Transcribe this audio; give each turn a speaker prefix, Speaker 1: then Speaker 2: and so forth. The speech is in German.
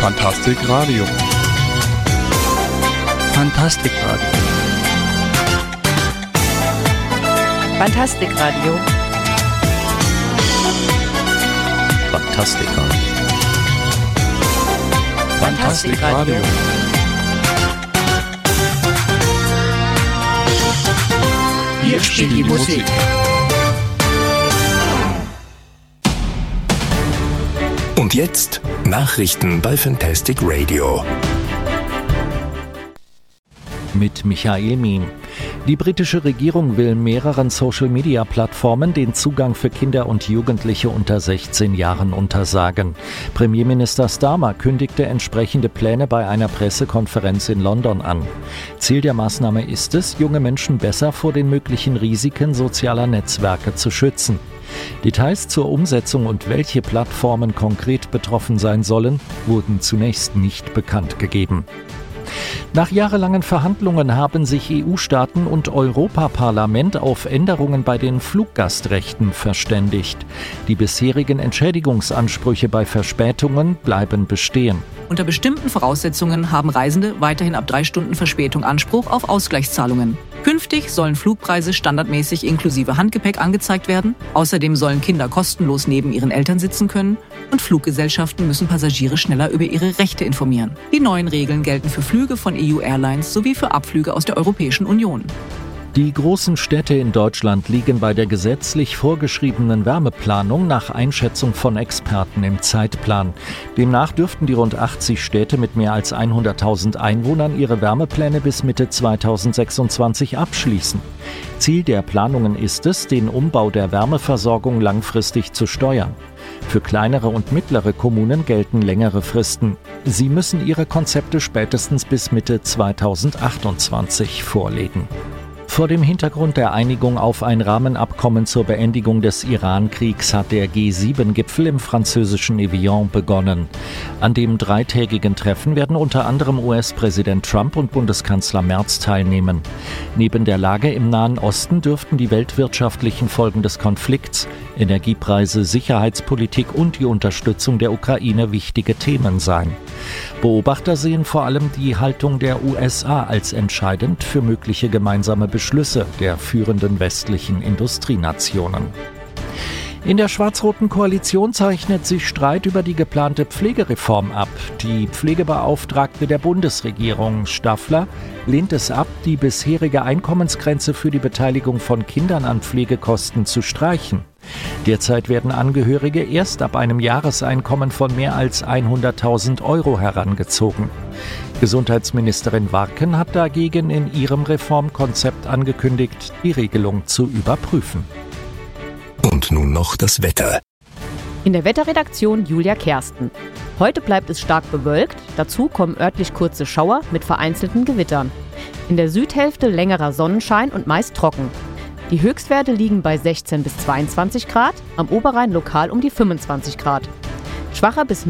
Speaker 1: Fantastik Radio.
Speaker 2: Fantastik Radio.
Speaker 3: Fantastik Radio.
Speaker 2: Fantastik Radio.
Speaker 3: Fantastik Radio.
Speaker 1: Hier spielt die Musik.
Speaker 4: Und jetzt Nachrichten bei Fantastic Radio.
Speaker 5: Mit Michael Mien. Die britische Regierung will mehreren Social-Media-Plattformen den Zugang für Kinder und Jugendliche unter 16 Jahren untersagen. Premierminister Starmer kündigte entsprechende Pläne bei einer Pressekonferenz in London an. Ziel der Maßnahme ist es, junge Menschen besser vor den möglichen Risiken sozialer Netzwerke zu schützen. Details zur Umsetzung und welche Plattformen konkret betroffen sein sollen, wurden zunächst nicht bekannt gegeben. Nach jahrelangen Verhandlungen haben sich EU-Staaten und Europaparlament auf Änderungen bei den Fluggastrechten verständigt. Die bisherigen Entschädigungsansprüche bei Verspätungen bleiben bestehen.
Speaker 6: Unter bestimmten Voraussetzungen haben Reisende weiterhin ab 3 Stunden Verspätung Anspruch auf Ausgleichszahlungen. Künftig sollen Flugpreise standardmäßig inklusive Handgepäck angezeigt werden. Außerdem sollen Kinder kostenlos neben ihren Eltern sitzen können. Und Fluggesellschaften müssen Passagiere schneller über ihre Rechte informieren. Die neuen Regeln gelten für Flüge von EU-Airlines sowie für Abflüge aus der Europäischen Union.
Speaker 5: Die großen Städte in Deutschland liegen bei der gesetzlich vorgeschriebenen Wärmeplanung nach Einschätzung von Experten im Zeitplan. Demnach dürften die rund 80 Städte mit mehr als 100.000 Einwohnern ihre Wärmepläne bis Mitte 2026 abschließen. Ziel der Planungen ist es, den Umbau der Wärmeversorgung langfristig zu steuern. Für kleinere und mittlere Kommunen gelten längere Fristen. Sie müssen ihre Konzepte spätestens bis Mitte 2028 vorlegen. Vor dem Hintergrund der Einigung auf ein Rahmenabkommen zur Beendigung des Iran-Kriegs hat der G7-Gipfel im französischen Evian begonnen. An dem dreitägigen Treffen werden unter anderem US-Präsident Trump und Bundeskanzler Merz teilnehmen. Neben der Lage im Nahen Osten dürften die weltwirtschaftlichen Folgen des Konflikts, Energiepreise, Sicherheitspolitik und die Unterstützung der Ukraine wichtige Themen sein. Beobachter sehen vor allem die Haltung der USA als entscheidend für mögliche gemeinsame Beschlüsse der führenden westlichen Industrienationen. In der schwarz-roten Koalition zeichnet sich Streit über die geplante Pflegereform ab. Die Pflegebeauftragte der Bundesregierung, Staffler, lehnt es ab, die bisherige Einkommensgrenze für die Beteiligung von Kindern an Pflegekosten zu streichen. Derzeit werden Angehörige erst ab einem Jahreseinkommen von mehr als 100.000 € herangezogen. Gesundheitsministerin Warken hat dagegen in ihrem Reformkonzept angekündigt, die Regelung zu überprüfen.
Speaker 4: Und nun noch das Wetter.
Speaker 7: In der Wetterredaktion Julia Kersten. Heute bleibt es stark bewölkt, dazu kommen örtlich kurze Schauer mit vereinzelten Gewittern. In der Südhälfte längerer Sonnenschein und meist trocken. Die Höchstwerte liegen bei 16 bis 22 Grad, am Oberrhein lokal um die 25 Grad. Schwacher bis